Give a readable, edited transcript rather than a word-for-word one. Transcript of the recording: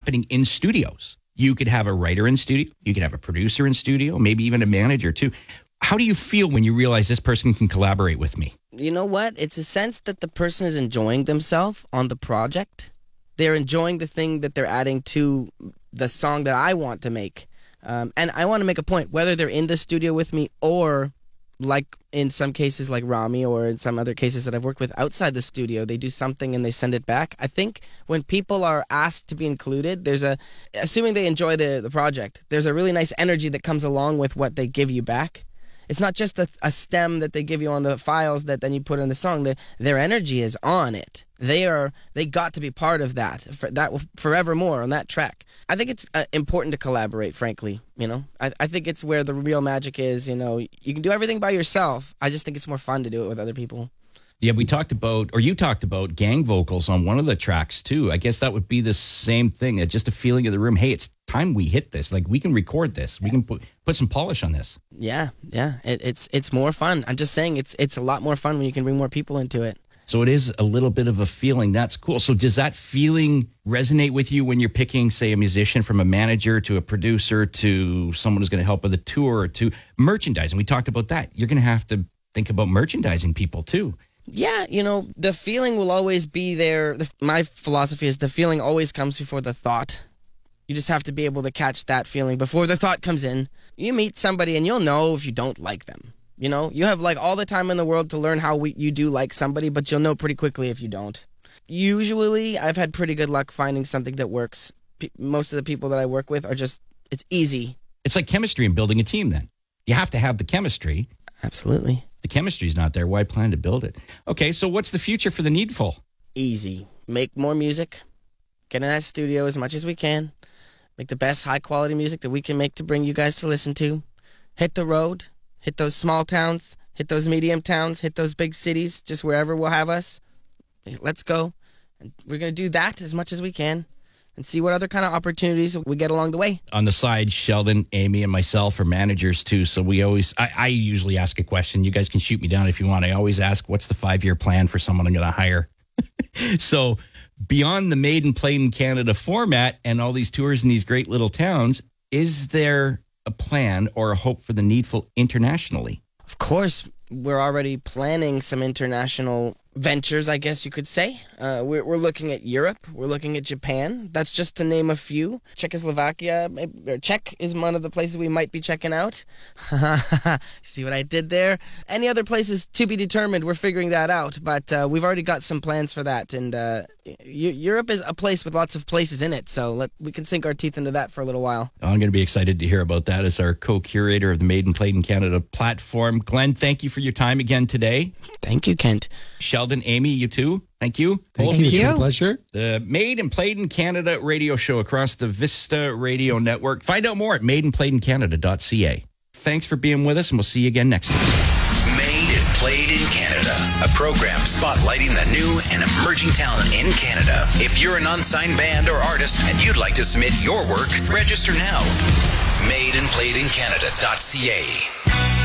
happening in studios. You could have a writer in studio. You could have a producer in studio, maybe even a manager too. How do you feel when you realize this person can collaborate with me? You know what? It's a sense that the person is enjoying themselves on the project. They're enjoying the thing that they're adding to the song that I want to make. And I want to make a point, whether they're in the studio with me or like in some cases like Rami or in some other cases that I've worked with outside the studio, they do something and they send it back. I think when people are asked to be included, assuming they enjoy the project, there's a really nice energy that comes along with what they give you back. It's not just a stem that they give you on the files that then you put in the song. Their energy is on it. They got to be part of that forevermore on that track. I think it's important to collaborate, frankly. You know, I think it's where the real magic is. You know, you can do everything by yourself. I just think it's more fun to do it with other people. Yeah, you talked about gang vocals on one of the tracks too. I guess that would be the same thing. It's just a feeling of the room. Hey, it's time we hit this. Like, we can record this. We can put some polish on this. Yeah. It's more fun. I'm just saying it's a lot more fun when you can bring more people into it. So it is a little bit of a feeling. That's cool. So does that feeling resonate with you when you're picking, say, a musician from a manager to a producer to someone who's going to help with a tour or to merchandising? We talked about that. You're going to have to think about merchandising people too. Yeah, you know, the feeling will always be there. My philosophy is the feeling always comes before the thought. You just have to be able to catch that feeling before the thought comes in. You meet somebody and you'll know if you don't like them. You know, you have like all the time in the world to learn how you do like somebody, but you'll know pretty quickly if you don't. Usually, I've had pretty good luck finding something that works. Most of the people that I work with it's easy. It's like chemistry and building a team then. You have to have the chemistry. Absolutely. The chemistry's not there. Why plan to build it? Okay, so what's the future for the Needful? Easy. Make more music. Get in that studio as much as we can. Make the best high-quality music that we can make to bring you guys to listen to. Hit the road. Hit those small towns. Hit those medium towns. Hit those big cities. Just wherever will have us. Let's go. And we're going to do that as much as we can and see what other kind of opportunities we get along the way. On the side, Sheldon, Amy, and myself are managers too, so I usually ask a question. You guys can shoot me down if you want. I always ask, what's the 5-year plan for someone I'm going to hire? So beyond the Made and Played in Canada format and all these tours in these great little towns, is there a plan or a hope for the Needful internationally? Of course, we're already planning some international ventures, I guess you could say. We're looking at Europe. We're looking at Japan. That's just to name a few. Czechoslovakia. Czech is one of the places we might be checking out. See what I did there? Any other places to be determined. We're figuring that out. But we've already got some plans for that. And Europe is a place with lots of places in it. So we can sink our teeth into that for a little while. I'm going to be excited to hear about that as our co-curator of the Made and Played in Canada platform. Glenn, thank you for your time again today. Thank you, Kent. Sheldon, Amy, you too. Thank you. Thank you. It's my pleasure. The Made and Played in Canada radio show across the Vista Radio Network. Find out more at madeandplayedincanada.ca. Thanks for being with us, and we'll see you again next time. Made and Played in Canada, a program spotlighting the new and emerging talent in Canada. If you're an unsigned band or artist and you'd like to submit your work, register now. madeandplayedincanada.ca.